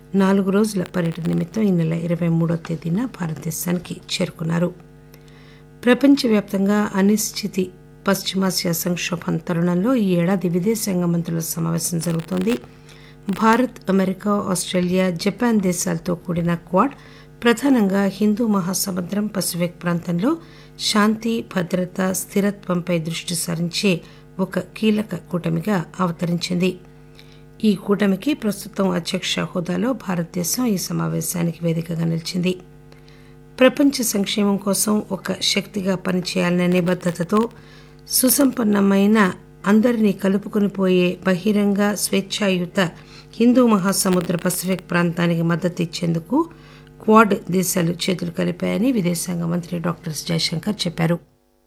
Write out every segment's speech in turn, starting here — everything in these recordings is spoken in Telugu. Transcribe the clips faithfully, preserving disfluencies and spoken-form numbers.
నాలుగు రోజుల పర్యటన నిమిత్తం ఈ నెల ఇరవై మూడో తేదీన భారతదేశానికి చేరుకున్నారు. ప్రపంచవ్యాప్తంగా అనిశ్చితి పశ్చిమాసియా సంక్షోభం తరుణంలో ఈ ఏడాది విదేశాంగ మంత్రుల సమావేశం జరుగుతోంది. భారత్, అమెరికా, ఆస్ట్రేలియా, జపాన్ దేశాలతో కూడిన క్వాడ్ ప్రధానంగా హిందూ మహాసముద్రం, పసిఫిక్ ప్రాంతంలో శాంతి, భద్రత, స్థిరత్వంపై దృష్టి సారించే ఒక కీలక కూటమిగా అవతరించింది. ఈ కూటమికి ప్రస్తుతం అధ్యక్ష హోదాలో భారతదేశం ఈ సమావేశానికి వేదికగా నిలిచింది. ప్రపంచ సంక్షేమం కోసం ఒక శక్తిగా పనిచేయాలనే నిబద్ధతతో సుసంపన్నమైన, అందరినీ కలుపుకొని పోయే బహిరంగ, స్వేచ్ఛాయుత హిందూ మహాసముద్ర పసిఫిక్ ప్రాంతానికి మద్దతు ఇచ్చేందుకు క్వాడ్ దేశాలు చేతులు కలిపాయని విదేశాంగ మంత్రి డాక్టర్ ఎస్ జయశంకర్ చెప్పారు.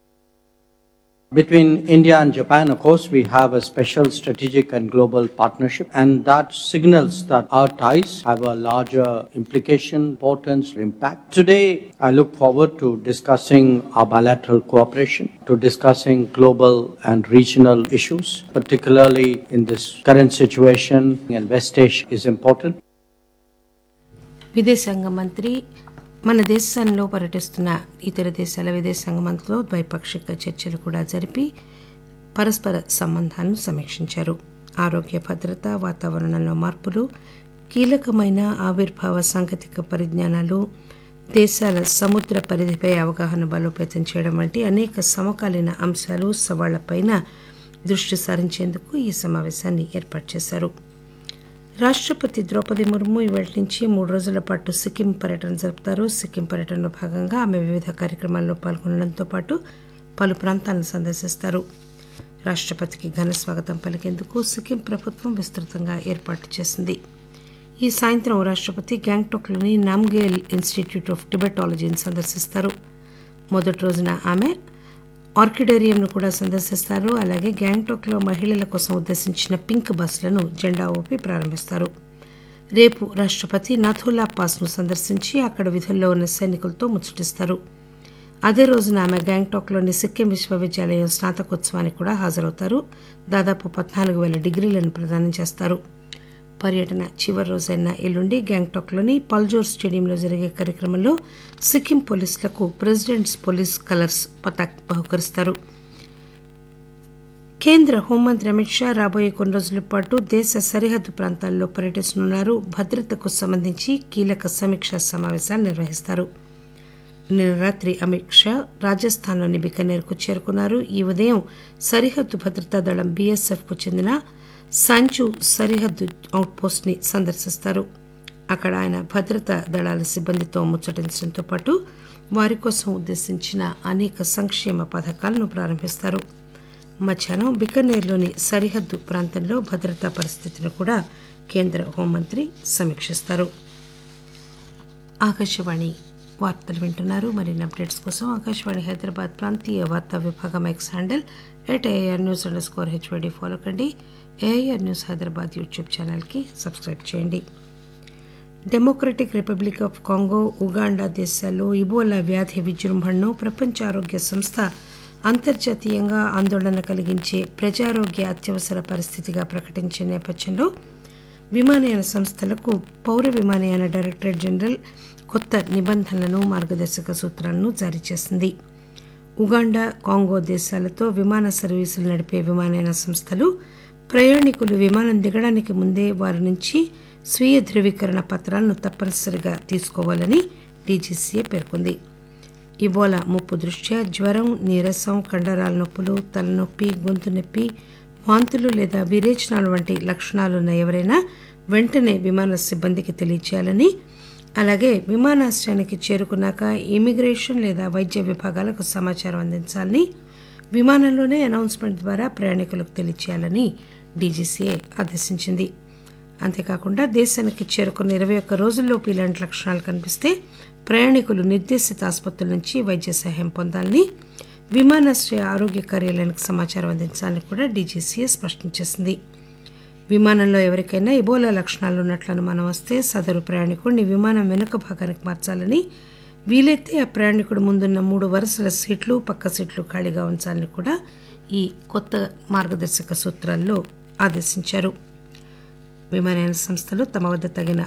Between India and Japan, of course, we have a special strategic and global partnership, and that signals that our ties have a larger implication, importance, impact. Today, I look forward to discussing our bilateral cooperation, to discussing global and regional issues, particularly in this current situation, and West Asia is important. విదేశాంగ మంత్రి మన దేశంలో పర్యటిస్తున్న ఇతర దేశాల విదేశాంగ మంత్రులతో ద్వైపాక్షిక చర్చలు కూడా జరిపి పరస్పర సంబంధాలను సమీక్షించారు. ఆరోగ్య భద్రత, వాతావరణంలో మార్పులు, కీలకమైన ఆవిర్భావ సాంకేతిక పరిజ్ఞానాలు, దేశాల సముద్ర పరిధిపై అవగాహన బలోపేతం చేయడం వంటి అనేక సమకాలీన అంశాలు, సవాళ్లపైన దృష్టి సారించేందుకు ఈ సమావేశాన్ని ఏర్పాటు చేశారు. రాష్ట్రపతి ద్రౌపది ముర్ము ఇవాళ నుంచి మూడు రోజుల పాటు సిక్కిం పర్యటన జరుపుతారు. సిక్కిం పర్యటనలో భాగంగా ఆమె వివిధ కార్యక్రమాల్లో పాల్గొనడంతో పాటు పలు ప్రాంతాలను సందర్శిస్తారు. రాష్ట్రపతికి ఘన స్వాగతం పలికేందుకు సిక్కిం ప్రభుత్వం విస్తృతంగా ఏర్పాటు చేసింది. ఈ సాయంత్రం రాష్ట్రపతి గ్యాంగ్టాక్లోని నామ్గేల్ ఇన్స్టిట్యూట్ ఆఫ్ టిబెటాలజీని సందర్శిస్తారు. మొదటి రోజున ఆమె ఆర్కిడేరియంను కూడా సందర్శిస్తారు. అలాగే గ్యాంగ్టాక్లో మహిళల కోసం ఉద్దేశించిన పింక్ బస్సులను జెండా ఊపి ప్రారంభిస్తారు. రేపు రాష్ట్రపతి నథులా పాస్ను సందర్శించి అక్కడ విధుల్లో ఉన్న సైనికులతో ముచ్చటిస్తారు. అదే రోజున ఆమె గ్యాంగ్టాక్లోని సిక్కిం విశ్వవిద్యాలయం స్నాతకోత్సవానికి కూడా హాజరవుతారు. దాదాపు పద్నాలుగు వేల డిగ్రీలను ప్రదానం చేస్తారు. పర్యటన చివరి రోజైన ఎల్లుండి గ్యాంగ్టాక్లోని పల్జోర్ స్టేడియంలో జరిగే కార్యక్రమంలో సిక్కిం పోలీసులకు ప్రెసిడెంట్స్ పోలీస్ కలర్స్ పతాక్ బహుకరిస్తారు. కేంద్ర హోంమంత్రి అమిత్ షా రాబోయే కొన్ని రోజుల పాటు దేశ సరిహద్దు ప్రాంతాల్లో పర్యటిస్తున్నారు. భద్రతకు సంబంధించి కీలక సమీక్షా సమావేశాలు నిర్వహిస్తారు. నిన్న రాత్రి అమిత్ షా రాజస్థాన్లోని బికనేర్కు చేరుకున్నారు. ఈ ఉదయం సరిహద్దు భద్రతా దళం బీఎస్ఎఫ్కు చెందిన సంచు సరిహద్దు అవుట్పోస్ట్ ని సందర్శిస్తారు. అక్కడ ఆయన భద్రతా దళాల సిబ్బందితో ముచ్చటించడంతో పాటు వారి కోసం ఉద్దేశించిన అనేక సంక్షేమ పథకాలను ప్రారంభిస్తారు. మధ్యాహ్నం బికనేర్లోని సరిహద్దు ప్రాంతంలో భద్రతా పరిస్థితిని కూడా కేంద్ర హోంమంత్రి సమీక్షిస్తారు. ఆకాశవాణి వార్తలు వింటున్నారు. మరిన్ని అప్డేట్స్ కోసం ఆకాశవాణి హైదరాబాద్ ప్రాంతీయ వార్తా విభాగం X handle at AR news under score HYD follow కండి. ఏఆర్ న్యూస్ హైదరాబాద్ యూట్యూబ్ ఛానల్కి సబ్స్క్రైబ్ చేయండి. Democratic republic of Congo, Uganda దేశాల్లో ఇబోలా వ్యాధి విజృంభణను ప్రపంచ ఆరోగ్య సంస్థ అంతర్జాతీయంగా ఆందోళన కలిగించే ప్రజారోగ్య అత్యవసర పరిస్థితిగా ప్రకటించే నేపథ్యంలో విమానయాన సంస్థలకు పౌర విమానయాన డైరెక్టరేట్ జనరల్ కొత్త నిబంధనలను, మార్గదర్శక సూత్రాలను జారీ చేసింది. ఉగాండా, కాంగో దేశాలతో విమాన సర్వీసులు నడిపే విమానయాన సంస్థలు ప్రయాణికులు విమానం దిగడానికి ముందే వారి నుంచి స్వీయ ధృవీకరణ పత్రాలను తప్పనిసరిగా తీసుకోవాలని డీజీసీఏ పేర్కొంది. ఇబోలా ముప్పు దృష్ట్యా జ్వరం, నీరసం, కండరాల నొప్పులు, తలనొప్పి, గొంతు నొప్పి, వాంతులు లేదా విరేచనాలు వంటి లక్షణాలున్న ఎవరైనా వెంటనే విమాన సిబ్బందికి తెలియచేయాలని, అలాగే విమానాశ్రయానికి చేరుకున్నాక ఇమిగ్రేషన్ లేదా వైద్య విభాగాలకు సమాచారం అందించాలని, విమానంలోనే అనౌన్స్మెంట్ ద్వారా ప్రయాణికులకు తెలియచేయాలని డీజీసీఏ ఆదేశించింది. అంతేకాకుండా దేశానికి చేరుకున్న ఇరవై ఒక్క రోజుల్లోపు ఇలాంటి లక్షణాలు కనిపిస్తే ప్రయాణికులు నిర్దేశిత ఆసుపత్రుల నుంచి వైద్య సహాయం పొందాలని, విమానాశ్రయ ఆరోగ్య కార్యాలయానికి సమాచారం అందించాలని కూడా డీజీసీఏ స్పష్టం చేసింది. విమానంలో ఎవరికైనా ఇబోలా లక్షణాలు ఉన్నట్లు అనుమానం వస్తే సదరు ప్రయాణికుడిని విమానం వెనుక భాగానికి మార్చాలని, వీలైతే ఆ ప్రయాణికుడు ముందున్న మూడు వరుసల సీట్లు, పక్క సీట్లు ఖాళీగా ఉంచాలని కూడా ఈ కొత్త మార్గదర్శక సూత్రాల్లో ఆదేశించారు. విమానయాన సంస్థలు తమ వద్ద తగిన